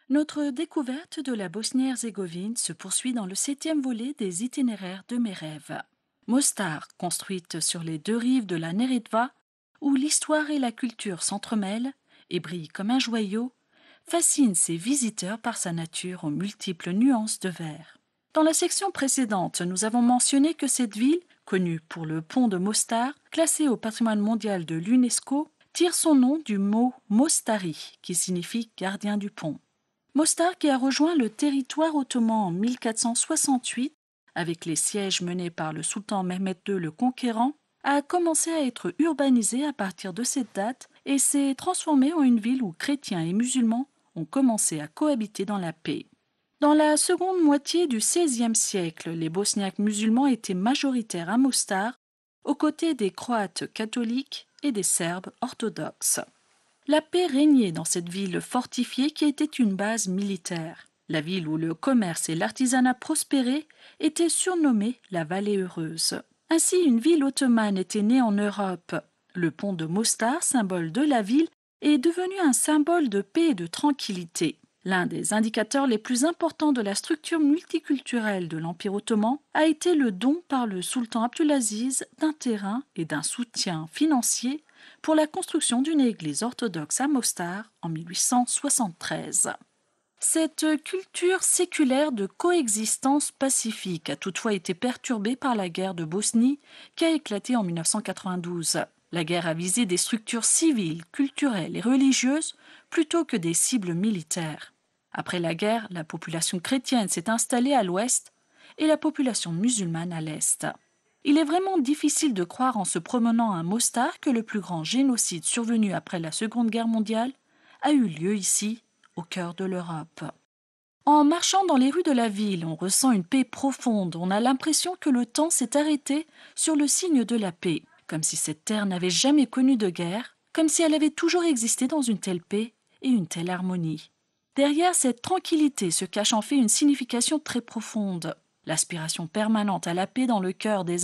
Notre découverte de la Bosnie-Herzégovine se poursuit dans le septième volet des itinéraires de mes rêves. Mostar, construite sur les deux rives de la Neretva, où l'histoire et la culture s'entremêlent et brille comme un joyau, fascine ses visiteurs par sa nature aux multiples nuances de vert. Dans la section précédente, nous avons mentionné que cette ville, connue pour le pont de Mostar, classé au patrimoine mondial de l'UNESCO, tire son nom du mot Mostari, qui signifie gardien du pont. Mostar, qui a rejoint le territoire ottoman en 1468, avec les sièges menés par le sultan Mehmed II le Conquérant, a commencé à être urbanisé à partir de cette date et s'est transformé en une ville où chrétiens et musulmans ont commencé à cohabiter dans la paix. Dans la seconde moitié du XVIe siècle, les Bosniaques musulmans étaient majoritaires à Mostar, aux côtés des Croates catholiques et des Serbes orthodoxes. La paix régnait dans cette ville fortifiée qui était une base militaire. La ville où le commerce et l'artisanat prospéraient était surnommée la Vallée heureuse. Ainsi, une ville ottomane était née en Europe. Le pont de Mostar, symbole de la ville, est devenu un symbole de paix et de tranquillité. L'un des indicateurs les plus importants de la structure multiculturelle de l'Empire ottoman a été le don par le sultan Abdulaziz d'un terrain et d'un soutien financier pour la construction d'une église orthodoxe à Mostar en 1873. Cette culture séculaire de coexistence pacifique a toutefois été perturbée par la guerre de Bosnie qui a éclaté en 1992. La guerre a visé des structures civiles, culturelles et religieuses plutôt que des cibles militaires. Après la guerre, la population chrétienne s'est installée à l'ouest et la population musulmane à l'est. Il est vraiment difficile de croire en se promenant à Mostar que le plus grand génocide survenu après la Seconde Guerre mondiale a eu lieu ici, au cœur de l'Europe. En marchant dans les rues de la ville, on ressent une paix profonde, on a l'impression que le temps s'est arrêté sur le signe de la paix, comme si cette terre n'avait jamais connu de guerre, comme si elle avait toujours existé dans une telle paix et une telle harmonie. Derrière cette tranquillité se cache en fait une signification très profonde, l'aspiration permanente à la paix dans le cœur des